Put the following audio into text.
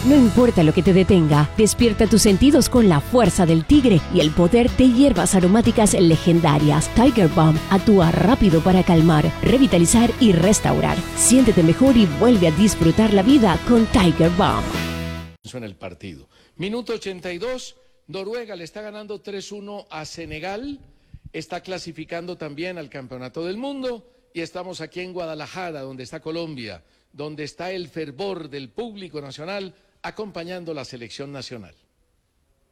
No importa lo que te detenga, despierta tus sentidos con la fuerza del tigre y el poder de hierbas aromáticas legendarias. Tiger Balm actúa rápido para calmar, revitalizar y restaurar. Siéntete mejor y vuelve a disfrutar la vida con Tiger Balm. En el partido. Minuto 82, Noruega le está ganando 3-1 a Senegal, está clasificando también al Campeonato del Mundo y estamos aquí en Guadalajara, donde está Colombia, donde está el fervor del público nacional acompañando la selección nacional.